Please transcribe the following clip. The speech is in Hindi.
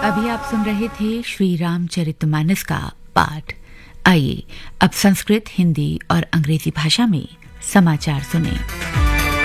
अभी आप सुन रहे थे श्री रामचरितमानस का पाठ। आइए अब संस्कृत, हिंदी और अंग्रेजी भाषा में समाचार सुनें।